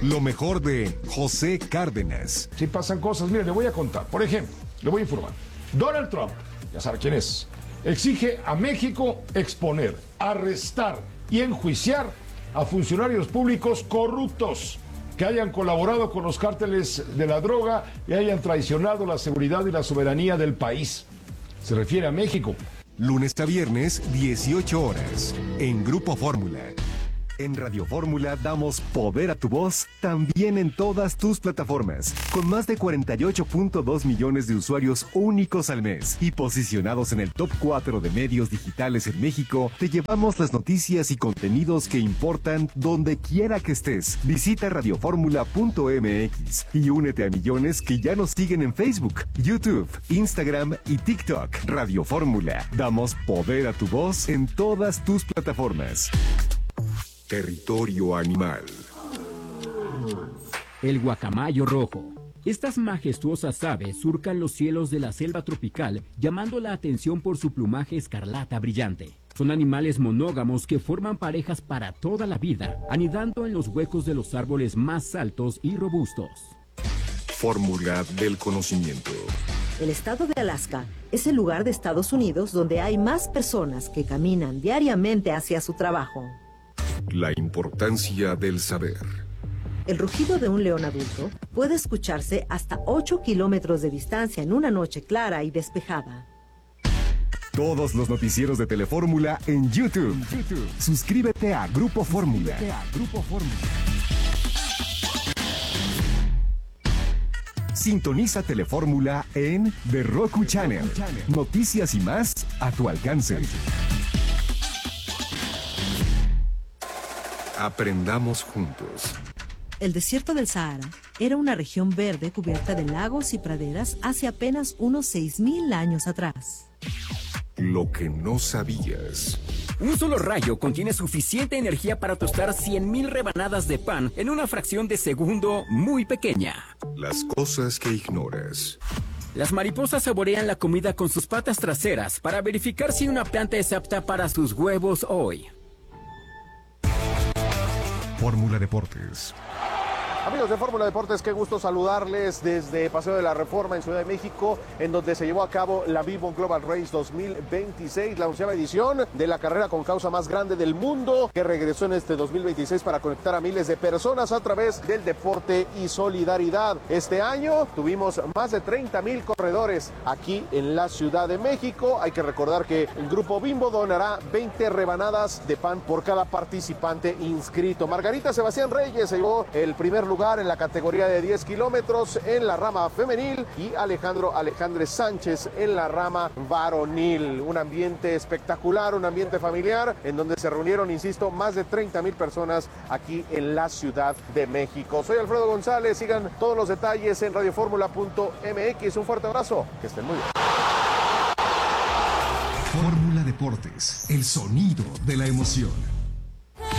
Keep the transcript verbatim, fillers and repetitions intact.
Lo mejor de José Cárdenas. Sí pasan cosas, mire, le voy a contar. Por ejemplo, le voy a informar. Donald Trump, ya sabe quién es, exige a México exponer, arrestar y enjuiciar a funcionarios públicos corruptos que hayan colaborado con los cárteles de la droga y hayan traicionado la seguridad y la soberanía del país. Se refiere a México. Lunes a viernes, dieciocho horas, en Grupo Fórmula. En Radio Fórmula damos poder a tu voz también en todas tus plataformas, con más de cuarenta y ocho punto dos millones de usuarios únicos al mes y posicionados en el top cuatro de medios digitales en México. Te llevamos las noticias y contenidos que importan donde quiera que estés. Visita radio fórmula punto m x y únete a millones que ya nos siguen en Facebook, YouTube, Instagram y TikTok. Radio Fórmula, damos poder a tu voz en todas tus plataformas. Territorio animal. El guacamayo rojo. Estas majestuosas aves surcan los cielos de la selva tropical, llamando la atención por su plumaje escarlata brillante. Son animales monógamos que forman parejas para toda la vida, anidando en los huecos de los árboles más altos y robustos. Fórmula del conocimiento. El estado de Alaska es el lugar de Estados Unidos donde hay más personas que caminan diariamente hacia su trabajo. La importancia del saber. El rugido de un león adulto puede escucharse hasta ocho kilómetros de distancia en una noche clara y despejada. Todos los noticieros de Telefórmula en YouTube. YouTube. Suscríbete a Grupo Fórmula. Sintoniza Telefórmula en The Roku Channel. Noticias y más a tu alcance. Aprendamos juntos. El desierto del Sahara era una región verde cubierta de lagos y praderas hace apenas unos seis mil años atrás. Lo que no sabías. Un solo rayo contiene suficiente energía para tostar cien mil rebanadas de pan en una fracción de segundo muy pequeña. Las cosas que ignoras. Las mariposas saborean la comida con sus patas traseras para verificar si una planta es apta para sus huevos hoy. Fórmula Deportes. Amigos de Fórmula Deportes, qué gusto saludarles desde Paseo de la Reforma en Ciudad de México, en donde se llevó a cabo la Vivo Global Race dos mil veintiséis, la onceava edición de la carrera con causa más grande del mundo, que regresó en este dos mil veintiséis para conectar a miles de personas a través del deporte y solidaridad. Este año tuvimos más de treinta mil corredores aquí en la Ciudad de México. Hay que recordar que el Grupo Bimbo donará veinte rebanadas de pan por cada participante inscrito. Margarita Sebastián Reyes se llevó el primer lugar en la categoría de diez kilómetros en la rama femenil y Alejandro Alejandre Sánchez en la rama varonil. Un ambiente espectacular, un ambiente familiar en donde se reunieron, insisto, más de treinta mil personas aquí en la Ciudad de México. Soy Alfredo González, sigan todos los detalles en radio fórmula punto m x. Un fuerte abrazo, que estén muy bien. Fórmula Deportes, el sonido de la emoción.